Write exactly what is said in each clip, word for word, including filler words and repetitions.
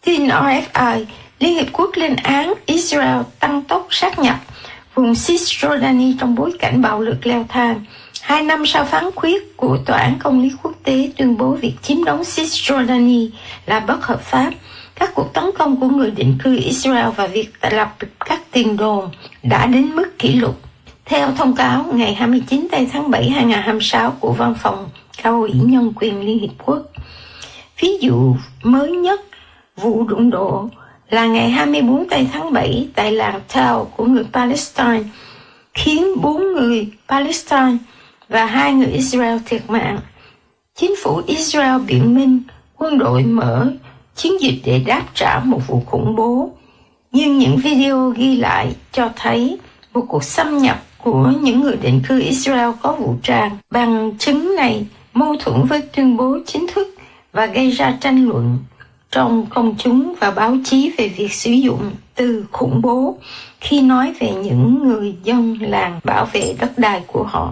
Tin rờ ép i, Liên Hiệp Quốc lên án Israel tăng tốc sát nhập vùng Cisjordani trong bối cảnh bạo lực leo thang. Hai năm sau phán quyết của Tòa án Công lý Quốc tế tuyên bố việc chiếm đóng Cisjordani là bất hợp pháp, các cuộc tấn công của người định cư Israel và việc lập các tiền đồn đã đến mức kỷ lục. Theo thông cáo ngày hai mươi chín tháng bảy năm hai nghìn không trăm hai mươi sáu của Văn phòng Cao ủy Nhân quyền Liên Hiệp Quốc, ví dụ mới nhất vụ đụng độ là ngày hai mươi bốn tháng bảy tại làng Tell của người Palestine, khiến bốn người Palestine và hai người Israel thiệt mạng. Chính phủ Israel biện minh quân đội mở chiến dịch để đáp trả một vụ khủng bố, nhưng những video ghi lại cho thấy một cuộc xâm nhập của những người định cư Israel có vũ trang. Bằng chứng này mâu thuẫn với tuyên bố chính thức và gây ra tranh luận trong công chúng và báo chí về việc sử dụng từ khủng bố khi nói về những người dân làng bảo vệ đất đai của họ.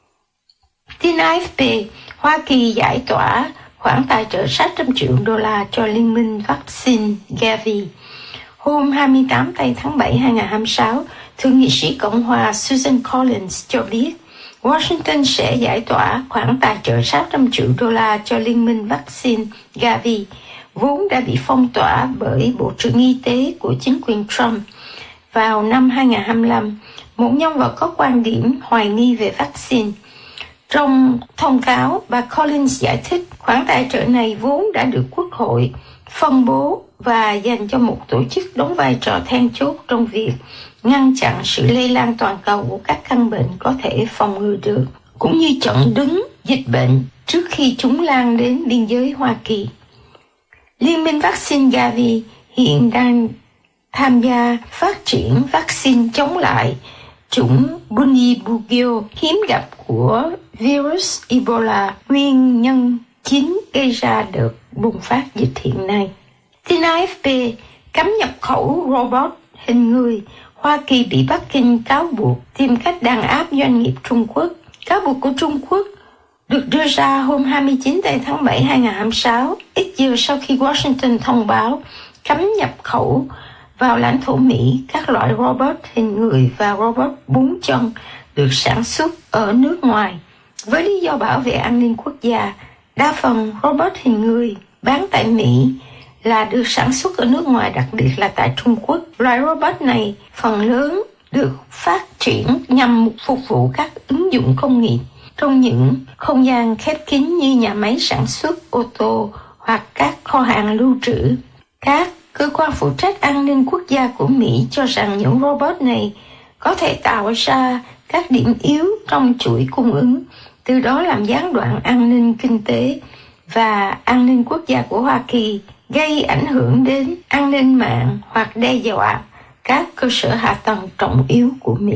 Tin a ép pê, Hoa Kỳ giải tỏa khoản tài trợ sáu trăm triệu đô la cho Liên minh vaccine Gavi. Hôm hai mươi tám tháng bảy năm hai nghìn không trăm hai mươi sáu, Thượng nghị sĩ Cộng hòa Susan Collins cho biết Washington sẽ giải tỏa khoản tài trợ sáu trăm triệu đô la cho Liên minh vaccine Gavi, vốn đã bị phong tỏa bởi Bộ trưởng Y tế của chính quyền Trump. Vào năm hai nghìn không trăm hai mươi lăm, một nhân vật có quan điểm hoài nghi về vaccine. Trong thông cáo, bà Collins giải thích khoản tài trợ này vốn đã được Quốc hội phân bố và dành cho một tổ chức đóng vai trò then chốt trong việc ngăn chặn sự lây lan toàn cầu của các căn bệnh có thể phòng ngừa được, cũng như chặn đứng dịch bệnh trước khi chúng lan đến biên giới Hoa Kỳ. Liên minh vaccine Gavi hiện đang tham gia phát triển vaccine chống lại chủng Bundibugyo hiếm gặp của virus Ebola, nguyên nhân chính gây ra đợt bùng phát dịch hiện nay. Tin a ép pê, cấm nhập khẩu robot hình người, Hoa Kỳ bị Bắc Kinh cáo buộc tìm cách đàn áp doanh nghiệp Trung Quốc. Cáo buộc của Trung Quốc được đưa ra hôm hai mươi chín tháng bảy năm hai nghìn không trăm hai mươi sáu, ít giờ sau khi Washington thông báo cấm nhập khẩu vào lãnh thổ Mỹ các loại robot hình người và robot bốn chân được sản xuất ở nước ngoài. Với lý do bảo vệ an ninh quốc gia, đa phần robot hình người bán tại Mỹ là được sản xuất ở nước ngoài, đặc biệt là tại Trung Quốc. Loại robot này phần lớn được phát triển nhằm phục vụ các ứng dụng công nghiệp trong những không gian khép kín như nhà máy sản xuất ô tô hoặc các kho hàng lưu trữ. Các cơ quan phụ trách an ninh quốc gia của Mỹ cho rằng những robot này có thể tạo ra các điểm yếu trong chuỗi cung ứng, từ đó làm gián đoạn an ninh kinh tế và an ninh quốc gia của Hoa Kỳ, gây ảnh hưởng đến an ninh mạng hoặc đe dọa các cơ sở hạ tầng trọng yếu của Mỹ.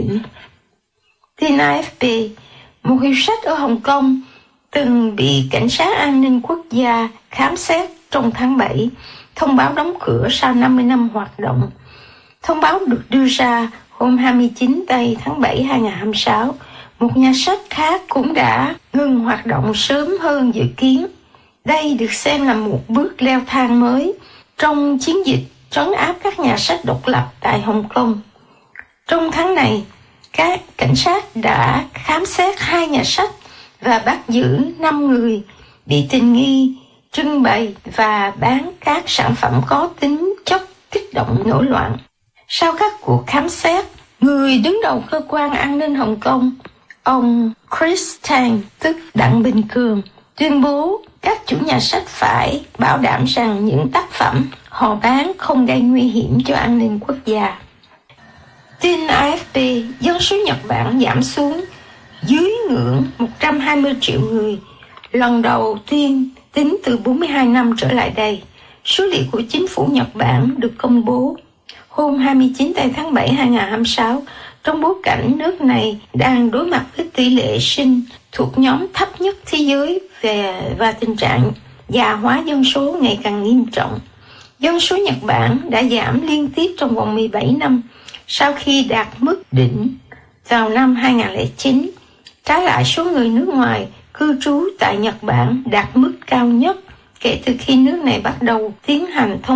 Tin a ép pê, một hiệu sách ở Hồng Kông từng bị cảnh sát an ninh quốc gia khám xét trong tháng bảy, thông báo đóng cửa sau năm mươi năm hoạt động. Thông báo được đưa ra hôm hai mươi chín tháng bảy năm hai nghìn không trăm hai mươi sáu. Một nhà sách khác cũng đã ngừng hoạt động sớm hơn dự kiến. Đây được xem là một bước leo thang mới trong chiến dịch trấn áp các nhà sách độc lập tại Hồng Kông. Trong tháng này, các cảnh sát đã khám xét hai nhà sách và bắt giữ năm người bị tình nghi trưng bày và bán các sản phẩm có tính chất kích động nổi loạn. Sau các cuộc khám xét, người đứng đầu cơ quan an ninh Hồng Kông, ông Chris Tang, tức Đặng Bình Cường, tuyên bố các chủ nhà sách phải bảo đảm rằng những tác phẩm họ bán không gây nguy hiểm cho an ninh quốc gia. Tin a ép pê, dân số Nhật Bản giảm xuống dưới ngưỡng một trăm hai mươi triệu người, lần đầu tiên tính từ bốn mươi hai năm trở lại đây. Số liệu của chính phủ Nhật Bản được công bố hôm hai mươi chín tháng bảy năm hai nghìn không trăm hai mươi sáu, trong bối cảnh nước này đang đối mặt với tỷ lệ sinh thuộc nhóm thấp nhất thế giới về và tình trạng già hóa dân số ngày càng nghiêm trọng. Dân số Nhật Bản đã giảm liên tiếp trong vòng mười bảy năm sau khi đạt mức đỉnh vào năm hai nghìn không trăm lẻ chín. Trái lại, số người nước ngoài cư trú tại Nhật Bản đạt mức cao nhất kể từ khi nước này bắt đầu tiến hành thông